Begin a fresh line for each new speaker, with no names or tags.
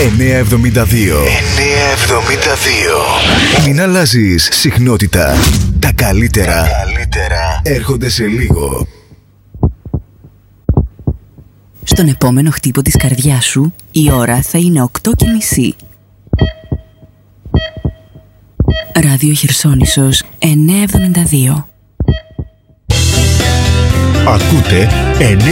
972. Μην αλλάζεις συχνότητα. Τα καλύτερα έρχονται σε λίγο.
Στον επόμενο χτύπο της καρδιάς σου η ώρα θα είναι 8:30. Ράδιο Χερσόνησος 972.
Ακούτε 972.